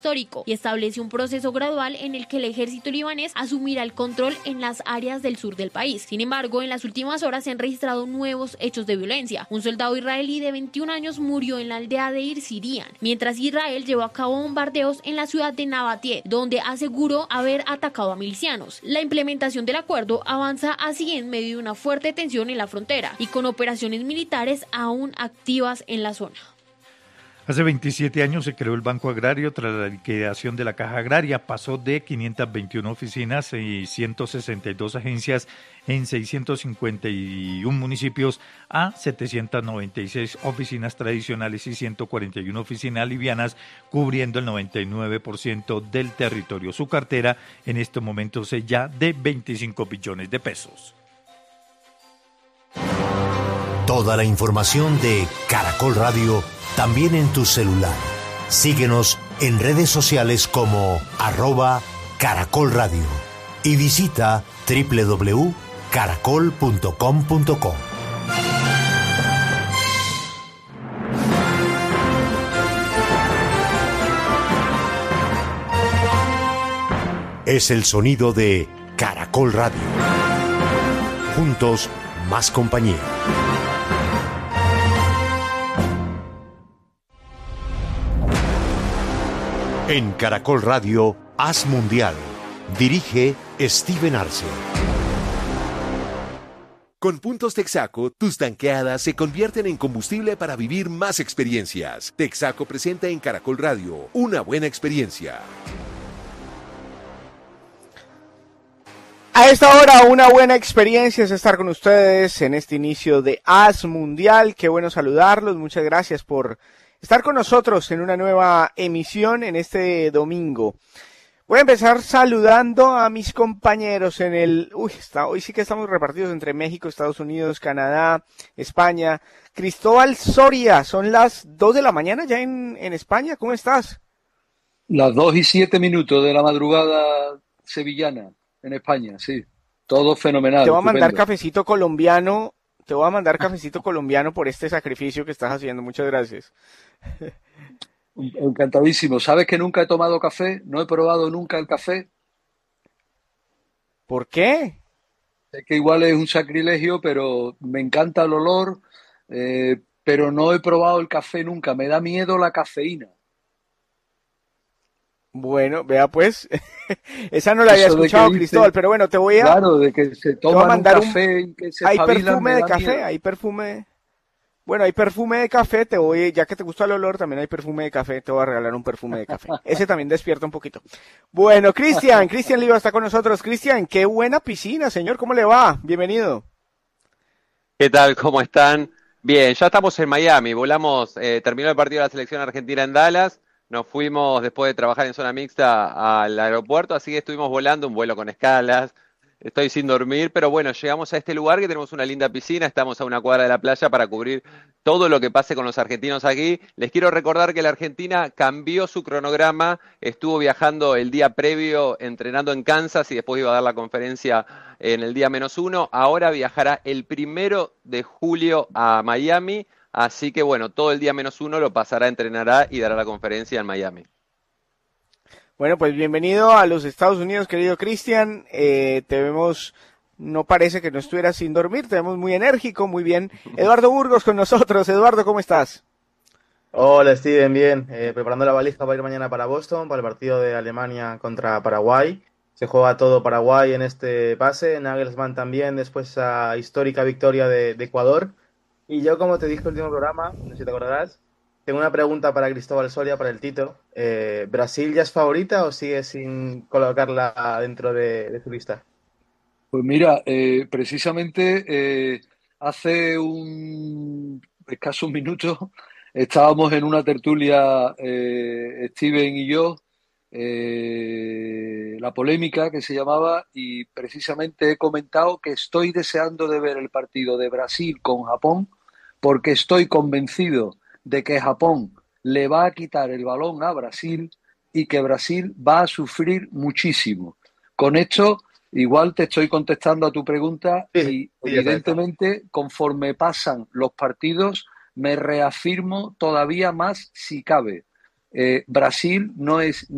histórico y establece un proceso gradual en el que el ejército libanés asumirá el control en las áreas del sur del país. Sin embargo, en las últimas horas se han registrado nuevos hechos de violencia. Un soldado israelí de 21 años murió en la aldea de Irsirian, mientras Israel llevó a cabo bombardeos en la ciudad de Nabatieh, donde aseguró haber atacado a milicianos. La implementación del acuerdo avanza así en medio de una fuerte tensión en la frontera y con operaciones militares aún activas en la zona. Hace 27 años se creó el Banco Agrario tras la liquidación de la Caja Agraria. Pasó de 521 oficinas y 162 agencias en 651 municipios a 796 oficinas tradicionales y 141 oficinas livianas, cubriendo el 99% del territorio. Su cartera en este momento es ya de 25 billones de pesos. Toda la información de Caracol Radio también en tu celular. Síguenos en redes sociales como @Caracol Radio y visita www.caracol.com.co. Es el sonido de Caracol Radio. Juntos, más compañía. En Caracol Radio, Haz Mundial. Dirige Steven Arce. Con Puntos Texaco, tus tanqueadas se convierten en combustible para vivir más experiencias. Texaco presenta en Caracol Radio una buena experiencia. A esta hora, una buena experiencia es estar con ustedes en este inicio de Haz Mundial. Qué bueno saludarlos. Muchas gracias por estar con nosotros en una nueva emisión en este domingo. Voy a empezar saludando a mis compañeros en el... hoy sí que estamos repartidos entre México, Estados Unidos, Canadá, España. Cristóbal Soria, son las 2 de la mañana ya en España. ¿Cómo estás? Las 2:07 de la madrugada sevillana en España, sí. Todo fenomenal. Te voy a mandar estupendo. cafecito colombiano. Te voy a mandar cafecito colombiano por este sacrificio que estás haciendo. Muchas gracias. Encantadísimo. ¿Sabes que nunca he tomado café? No he probado nunca el café. ¿Por qué? Sé que igual es un sacrilegio, pero me encanta el olor, pero no he probado el café nunca. Me da miedo la cafeína. Bueno, vea pues, esa no la había Eso de escuchado, que Cristóbal, dice, pero bueno, te voy a... claro, de que se te voy a toman un mandar café y que se hay espabilan, perfume me de da café, miedo. hay perfume... Bueno, hay perfume de café, ya que te gusta el olor, también hay perfume de café, te voy a regalar un perfume de café. Ese también despierta un poquito. Bueno, Cristian Liva está con nosotros. Cristian, qué buena piscina, señor, ¿cómo le va? Bienvenido. ¿Qué tal? ¿Cómo están? Bien, ya estamos en Miami, volamos, terminó el partido de la selección argentina en Dallas, nos fuimos después de trabajar en zona mixta al aeropuerto, así que estuvimos volando, un vuelo con escalas, estoy sin dormir, pero bueno, llegamos a este lugar que tenemos una linda piscina, estamos a una cuadra de la playa para cubrir todo lo que pase con los argentinos aquí. Les quiero recordar que la Argentina cambió su cronograma, estuvo viajando el día previo, entrenando en Kansas y después iba a dar la conferencia en el día -1. Ahora viajará el 1 de julio a Miami, así que bueno, todo el día -1 lo pasará, entrenará y dará la conferencia en Miami. Bueno, pues bienvenido a los Estados Unidos, querido Cristian. Te vemos, no parece que no estuvieras sin dormir, te vemos muy enérgico, muy bien. Eduardo Burgos con nosotros. Eduardo, ¿cómo estás? Hola Steven, bien. Preparando la valija para ir mañana para Boston, para el partido de Alemania contra Paraguay. Se juega todo Paraguay en este pase, Nagelsmann también, después esa histórica victoria de Ecuador. Y yo, como te dije en el último programa, no sé si te acordarás, tengo una pregunta para Cristóbal Soria, para el Tito. ¿Brasil ya es favorita o sigue sin colocarla dentro de su lista? Pues mira, precisamente hace un escaso minuto estábamos en una tertulia, Steven y yo, la polémica que se llamaba, y precisamente he comentado que estoy deseando de ver el partido de Brasil con Japón porque estoy convencido de que Japón le va a quitar el balón a Brasil y que Brasil va a sufrir muchísimo. Con esto, igual te estoy contestando a tu pregunta y evidentemente conforme pasan los partidos me reafirmo todavía más si cabe. Brasil no es